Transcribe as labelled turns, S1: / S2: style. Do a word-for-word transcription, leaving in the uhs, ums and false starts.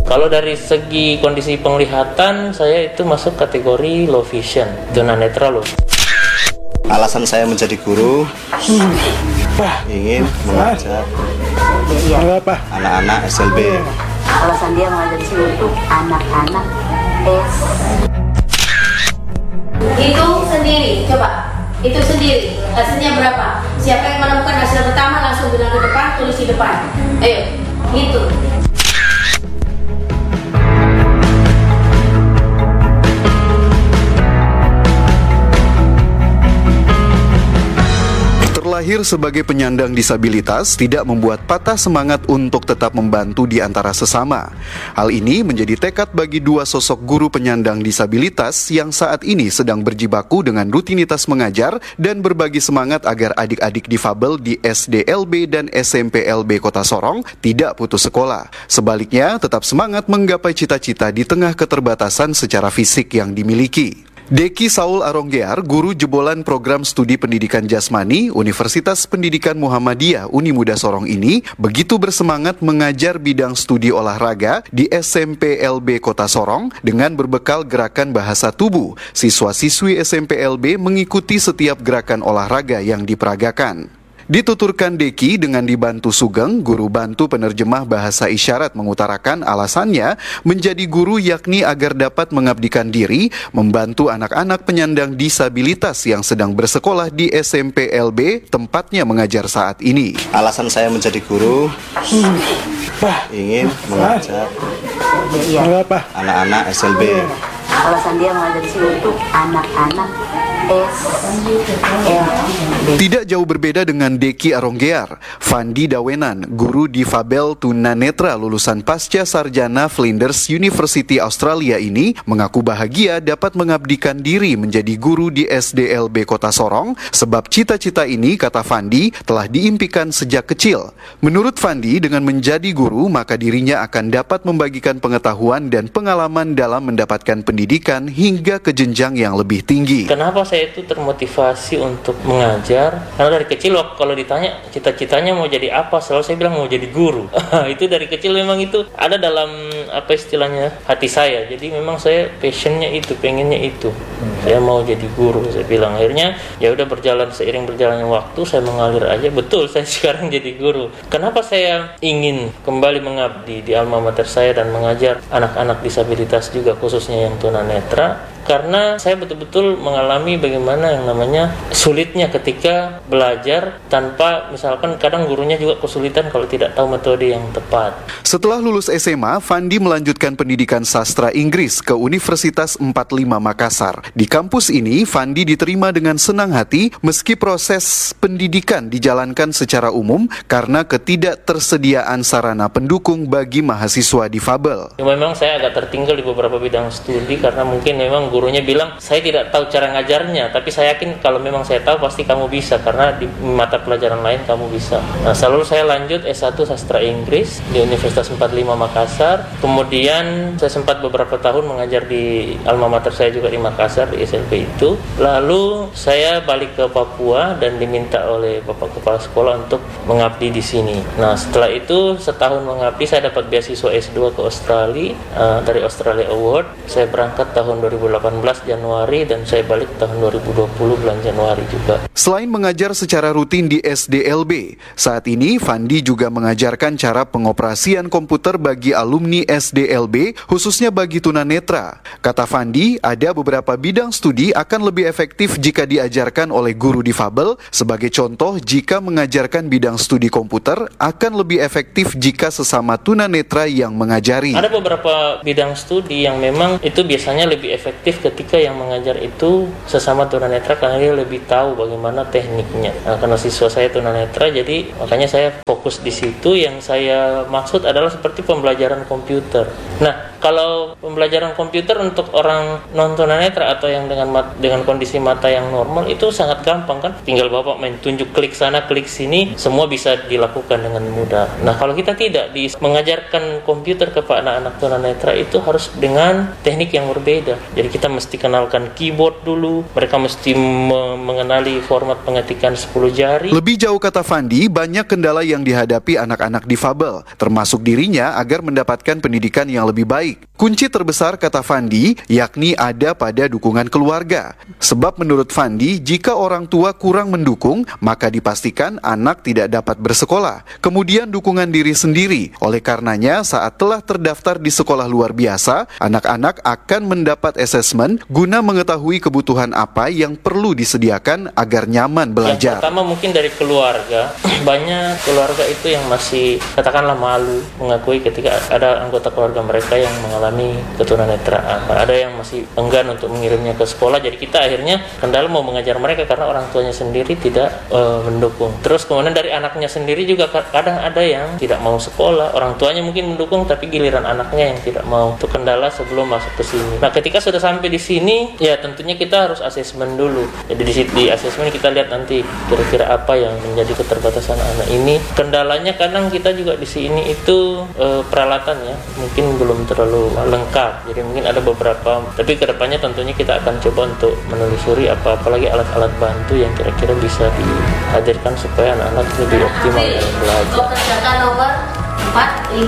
S1: Kalau dari segi kondisi penglihatan, saya itu masuk kategori low vision, tunanetra loh.
S2: Alasan saya menjadi guru, ingin mengajar anak-anak S L B.
S3: Alasan dia mengajar di sini untuk anak-anak S.
S4: Itu sendiri, coba. Itu sendiri. Hasilnya berapa? Siapa yang menemukan hasil pertama langsung bilang ke depan, tulis di depan. Ayo, gitu.
S5: Terlahir sebagai penyandang disabilitas tidak membuat patah semangat untuk tetap membantu di antara sesama. Hal ini menjadi tekad bagi dua sosok guru penyandang disabilitas yang saat ini sedang berjibaku dengan rutinitas mengajar dan berbagi semangat agar adik-adik difabel di S D L B dan S M P L B Kota Sorong tidak putus sekolah. Sebaliknya, tetap semangat menggapai cita-cita di tengah keterbatasan secara fisik yang dimiliki. Deki Saul Aronggear, guru jebolan program studi pendidikan jasmani Universitas Pendidikan Muhammadiyah Unimuda Sorong ini begitu bersemangat mengajar bidang studi olahraga di S M P L B Kota Sorong dengan berbekal gerakan bahasa tubuh. Siswa-siswi S M P L B mengikuti setiap gerakan olahraga yang diperagakan. Dituturkan Deki dengan dibantu Sugeng, guru bantu penerjemah bahasa isyarat mengutarakan alasannya menjadi guru yakni agar dapat mengabdikan diri, membantu anak-anak penyandang disabilitas yang sedang bersekolah di S M P L B tempatnya mengajar saat ini.
S2: Alasan saya menjadi guru, ingin mengajar anak-anak S L B.
S3: Alasan dia mengajar di sini untuk anak-anak S L B.
S5: Tidak jauh berbeda dengan Deki Aronggear, Fandi Dawenan, guru difabel tunanetra lulusan pasca sarjana Flinders University Australia ini mengaku bahagia dapat mengabdikan diri menjadi guru di S D L B Kota Sorong sebab cita-cita ini, kata Fandi, telah diimpikan sejak kecil. Menurut Fandi, dengan menjadi guru maka dirinya akan dapat membagikan pengetahuan dan pengalaman dalam mendapatkan pendidikan hingga ke jenjang yang lebih tinggi.
S1: Kenapa saya itu termotivasi untuk mengajar? Karena dari kecil kalau ditanya cita-citanya mau jadi apa, selalu saya bilang mau jadi guru. Itu dari kecil memang itu ada dalam apa istilahnya hati saya. Jadi memang saya passionnya itu, pengennya itu. Saya mau jadi guru. Saya bilang akhirnya ya udah berjalan seiring berjalannya waktu saya mengalir aja. Betul saya sekarang jadi guru. Kenapa saya ingin kembali mengabdi di alma mater saya dan mengajar anak-anak disabilitas juga khususnya yang tunanetra? Karena saya betul-betul mengalami bagaimana yang namanya sulitnya ketika belajar tanpa misalkan kadang gurunya juga kesulitan kalau tidak tahu metode yang tepat.
S5: Setelah lulus S M A, Fandi melanjutkan pendidikan sastra Inggris ke Universitas empat puluh lima Makassar. Di kampus ini, Fandi diterima dengan senang hati meski proses pendidikan dijalankan secara umum karena ketidaktersediaan sarana pendukung bagi mahasiswa difabel.
S1: Ya, memang saya agak tertinggal di beberapa bidang studi karena mungkin memang gurunya bilang saya tidak tahu cara ngajarnya, tapi saya yakin kalau memang saya tahu pasti kamu bisa karena di mata pelajaran lain kamu bisa. Nah, selalu saya lanjut S satu sastra Inggris di Universitas empat puluh lima Makassar. Kemudian saya sempat beberapa tahun mengajar di alma mater saya juga di Makassar di S L B itu. Lalu saya balik ke Papua dan diminta oleh Bapak Kepala Sekolah untuk mengabdi di sini. Nah, setelah itu setahun mengabdi saya dapat beasiswa S dua ke Australia uh, dari Australia Award. Saya berangkat tahun dua ribu delapan belas Januari dan saya balik tahun dua ribu dua puluh bulan Januari juga.
S5: Selain mengajar secara rutin di S D L B, saat ini Fandi juga mengajarkan cara pengoperasian komputer bagi alumni S D L B, khususnya bagi tunanetra. Kata Fandi, ada beberapa bidang studi akan lebih efektif jika diajarkan oleh guru difabel. Sebagai contoh, jika mengajarkan bidang studi komputer akan lebih efektif jika sesama tunanetra yang mengajari.
S1: Ada beberapa bidang studi yang memang itu biasanya lebih efektif ketika yang mengajar itu sesama tunanetra karena dia lebih tahu bagaimana tekniknya. Nah, karena siswa saya tunanetra, jadi makanya saya fokus di situ. Yang saya maksud adalah seperti pembelajaran komputer. Nah, Kalau pembelajaran komputer untuk orang non tunanetra atau yang dengan mat, dengan kondisi mata yang normal itu sangat gampang kan, tinggal bapak main tunjuk klik sana klik sini, semua bisa dilakukan dengan mudah. Nah kalau kita tidak di, mengajarkan komputer kepada anak-anak tunanetra itu harus dengan teknik yang berbeda. Jadi kita mesti kenalkan keyboard dulu, mereka mesti me- mengenali format pengetikan sepuluh jari.
S5: Lebih jauh, kata Fandi, banyak kendala yang dihadapi anak-anak difabel, termasuk dirinya agar mendapatkan pendidikan yang lebih baik. Kunci terbesar, kata Fandi, yakni ada pada dukungan keluarga. Sebab menurut Fandi, jika orang tua kurang mendukung, maka dipastikan anak tidak dapat bersekolah. Kemudian dukungan diri sendiri. Oleh karenanya, saat telah terdaftar di sekolah luar biasa, anak-anak akan mendapat asesmen guna mengetahui kebutuhan apa yang perlu disediakan agar nyaman belajar.
S1: Yang pertama mungkin dari keluarga. Banyak keluarga itu yang masih katakanlah malu mengakui ketika ada anggota keluarga mereka yang mengalami ketunanetraan. Ada yang masih enggan untuk mengirimnya ke sekolah. Jadi kita akhirnya kendala mau mengajar mereka karena orang tuanya sendiri tidak uh, mendukung. Terus kemudian dari anaknya sendiri juga kadang ada yang tidak mau sekolah. Orang tuanya mungkin mendukung tapi giliran anaknya yang tidak mau. Itu kendala sebelum masuk ke sini. Nah ketika sudah sampai di sini, ya tentunya kita harus asesmen dulu. Jadi di, di asesmen kita lihat nanti kira-kira apa yang menjadi keterbatasan anak ini. Kendalanya kadang kita juga di sini itu e, peralatan ya mungkin belum terlalu lengkap. Jadi mungkin ada beberapa, tapi kedepannya tentunya kita akan coba untuk menelusuri apa apalagi alat-alat bantu yang kira-kira bisa dihadirkan supaya anak-anak lebih optimal dalam belajar.
S4: Kerjakan nomor empat